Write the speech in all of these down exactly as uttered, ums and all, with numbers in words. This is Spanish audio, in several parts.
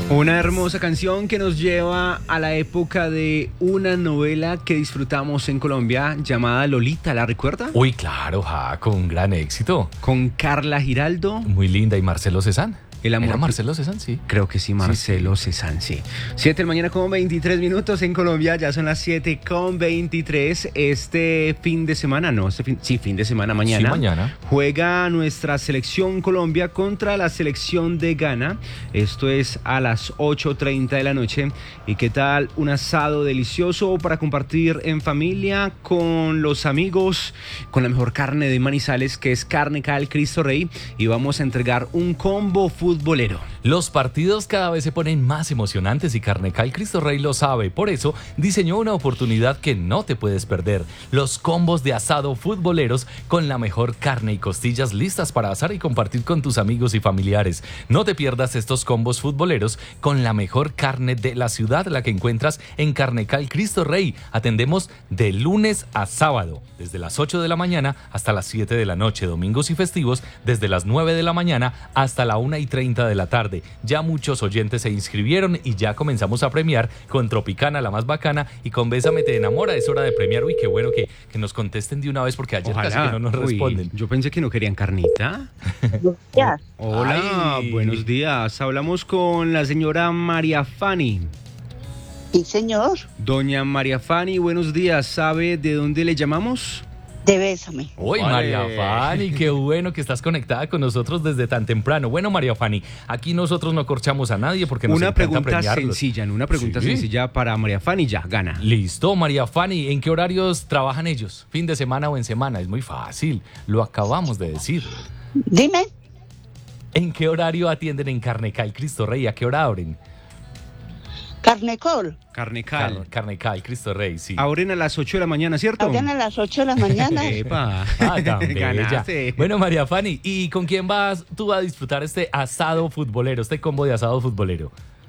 Una hermosa canción que nos lleva a la época de una novela que disfrutamos en Colombia llamada Lolita, ¿la recuerda? Uy, claro, ja, con gran éxito. Con Carla Giraldo. Muy linda, y Marcelo Cezanne. El amor. ¿Era Marcelo Cezanne? Sí. Creo que sí, Marcelo sí, sí. Cezanne, sí. siete de la mañana con veintitrés minutos en Colombia, ya son las siete con veintitrés. Este fin de semana, no, este fin, sí, fin de semana, mañana. Sí, mañana. Juega nuestra selección Colombia contra la selección de Ghana. Esto es a las ocho treinta de la noche. ¿Y qué tal? Un asado delicioso para compartir en familia, con los amigos, con la mejor carne de Manizales, que es Carne Cal Cristo Rey. Y vamos a entregar un combo futbolero. Los partidos cada vez se ponen más emocionantes y Carnecal Cristo Rey lo sabe. Por eso diseñó una oportunidad que no te puedes perder: los combos de asado futboleros con la mejor carne y costillas listas para asar y compartir con tus amigos y familiares. No te pierdas estos combos futboleros con la mejor carne de la ciudad, la que encuentras en Carnecal Cristo Rey. Atendemos de lunes a sábado, desde las ocho de la mañana hasta las siete de la noche, domingos y festivos desde las nueve de la mañana hasta la una y treinta de la tarde. Ya muchos oyentes se inscribieron y ya comenzamos a premiar con Tropicana, la más bacana, y con Bésame te enamora. Es hora de premiar. Uy, qué bueno que, que nos contesten de una vez, porque ayer Ojalá. Casi que no nos Uy, responden. yo pensé que no querían carnita. Ya. Hola, Ay. buenos días. Hablamos con la señora María Fanny. Sí, señor. Doña María Fanny, buenos días. ¿Sabe de dónde le llamamos? De Bésame. Uy, Vale. María Fanny, qué bueno que estás conectada con nosotros desde tan temprano. Bueno, María Fanny, aquí nosotros no corchamos a nadie porque nos Una encanta pregunta premiarlos. sencilla, ¿no? Una pregunta Sí. sencilla para María Fanny, ya, gana. Listo, María Fanny, ¿en qué horarios trabajan ellos? ¿Fin de semana o en semana? Es muy fácil, lo acabamos de decir. Dime. ¿En qué horario atienden en Carnecal Cristo Rey? ¿A qué hora abren? Carnecol. Carnecal. Car- Carnecal Cristo Rey, sí. Abren a las ocho de la mañana, ¿cierto? Abren a las ocho de la mañana. Epa. Ah, tan bella. Ganaste. Bueno, María Fanny, ¿y con quién vas tú a disfrutar este asado futbolero, este combo de asado futbolero?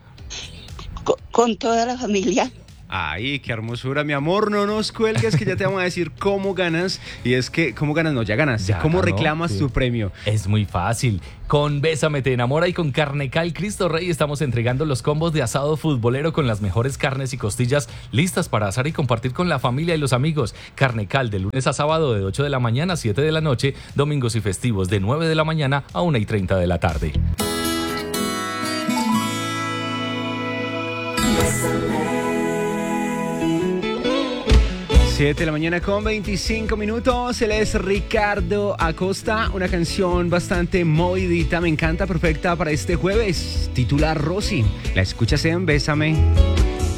Co- con toda la familia. Ay, qué hermosura, mi amor. No nos cuelgues, que ya te vamos a decir cómo ganas. Y es que, ¿cómo ganas? No, ya ganas. Ya ¿Cómo ganó, reclamas sí. tu premio? Es muy fácil. Con Bésame te enamora y con Carnecal Cristo Rey estamos entregando los combos de asado futbolero con las mejores carnes y costillas listas para asar y compartir con la familia y los amigos. Carnecal de lunes a sábado de ocho de la mañana a siete de la noche, domingos y festivos de nueve de la mañana a una y treinta de la tarde. siete de la mañana con veinticinco minutos. Él es Ricardo Acosta. Una canción bastante movidita, me encanta, perfecta para este jueves. Titula Rosy. La escuchas en Bésame.